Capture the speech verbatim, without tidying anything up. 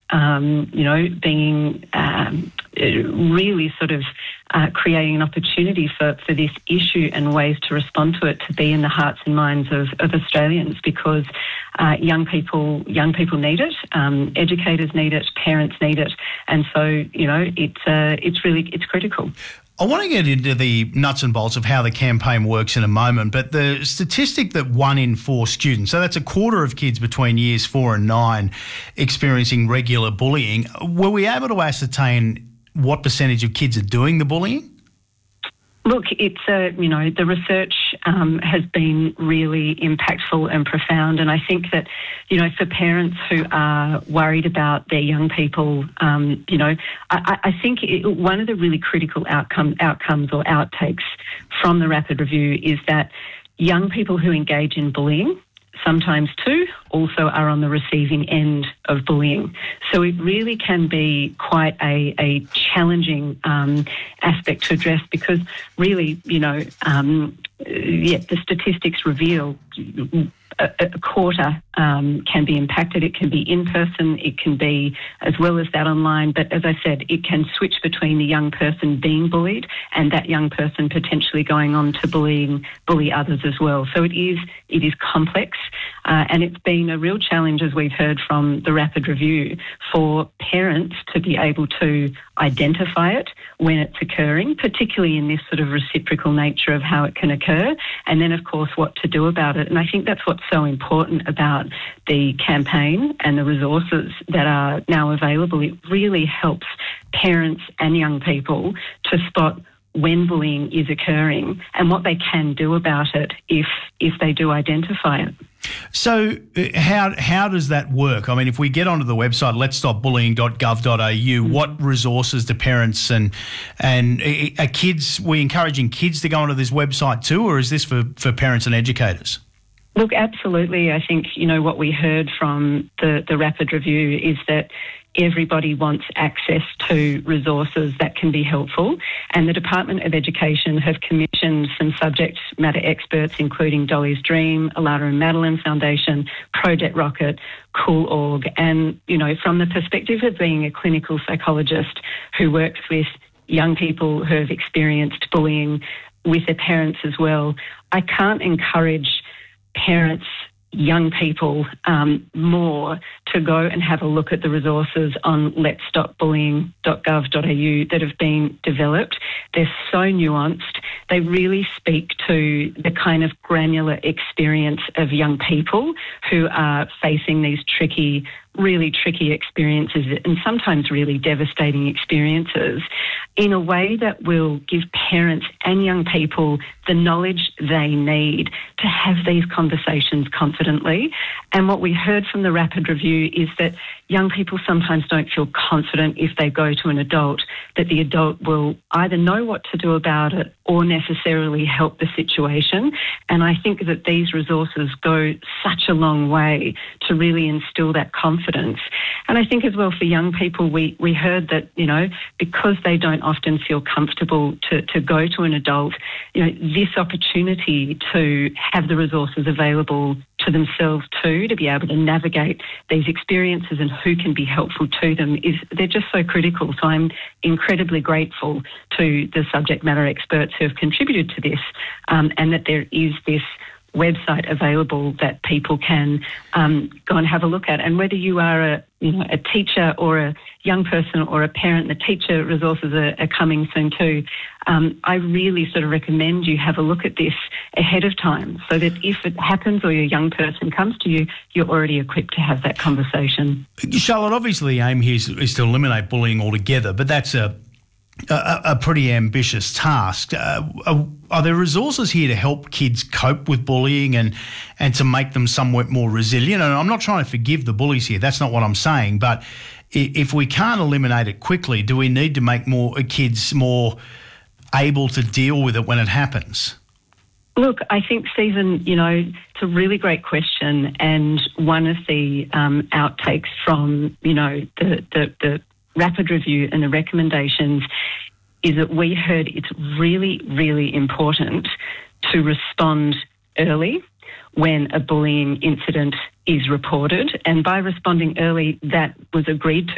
um, you know, being um, really sort of uh, creating an opportunity for, for this issue and ways to respond to it to be in the hearts and minds of, of Australians, because uh, young people young people need it, um, educators need it, parents need it, and so, you know, it's uh, it's really it's critical. I want to get into the nuts and bolts of how the campaign works in a moment, but the statistic that one in four students, so that's a quarter of kids between years four and nine, experiencing regular bullying, were we able to ascertain what percentage of kids are doing the bullying? Look, it's a, you know, the research um, has been really impactful and profound, and I think that, you know, for parents who are worried about their young people, um, you know, I, I think it, one of the really critical outcome, outcomes or outtakes from the rapid review is that young people who engage in bullying, sometimes too, also are on the receiving end of bullying. So it really can be quite a, a challenging um, aspect to address, because really, you know, um, yeah, the statistics reveal a, a quarter um, can be impacted. It can be in person, it can be as well as that online. But as I said, it can switch between the young person being bullied and that young person potentially going on to bullying bully others as well. So it is it is complex, uh, and it's been a real challenge, as we've heard from the rapid review, for parents to be able to identify it when it's occurring, particularly in this sort of reciprocal nature of how it can occur, and then, of course, what to do about it. And I think that's what's so important about the campaign and the resources that are now available. It really helps parents and young people to spot when bullying is occurring and what they can do about it if if they do identify it. So uh, how how does that work? I mean, if we get onto the website let's stop bullying dot gov dot a u, mm-hmm. what resources do parents and and are kids, we encouraging kids to go onto this website too, or is this for, for parents and educators? Look, absolutely. I think, you know, what we heard from the, the rapid review is that everybody wants access to resources that can be helpful, and the Department of Education have commissioned some subject matter experts, including Dolly's Dream, Alana and Madeline Foundation, Project Rocket, Cool dot org, and, you know, from the perspective of being a clinical psychologist who works with young people who have experienced bullying with their parents as well, I can't encourage parents, young people, um, more to go and have a look at the resources on let's stop bullying dot gov dot a u that have been developed. They're so nuanced. They really speak to the kind of granular experience of young people who are facing these tricky, really tricky experiences, and sometimes really devastating experiences, in a way that will give parents and young people the knowledge they need to have these conversations confidently. And what we heard from the rapid review is that young people sometimes don't feel confident if they go to an adult, that the adult will either know what to do about it or necessarily help the situation. And I think that these resources go such a long way to really instill that confidence. And I think as well for young people, we, we heard that, you know, because they don't often feel comfortable to, to go to an adult, you know, this opportunity to have the resources available to themselves too, to be able to navigate these experiences and who can be helpful to them, is they're just so critical. So I'm incredibly grateful to the subject matter experts who have contributed to this, um, and that there is this website available that people can um, go and have a look at. And whether you are a, you know, a teacher or a young person or a parent, the teacher resources are, are coming soon too. Um, I really sort of recommend you have a look at this ahead of time, so that if it happens or your young person comes to you, you're already equipped to have that conversation. Charlotte, obviously the aim here is, is to eliminate bullying altogether, but that's a A, a pretty ambitious task. Uh, are, are there resources here to help kids cope with bullying and and to make them somewhat more resilient? And I'm not trying to forgive the bullies here. That's not what I'm saying. But if we can't eliminate it quickly, do we need to make more kids more able to deal with it when it happens? Look, I think, Stephen, you know, it's a really great question. And one of the um, outtakes from, you know, the, the, the rapid review and the recommendations is that we heard it's really, really important to respond early when a bullying incident is reported. And by responding early, that was agreed to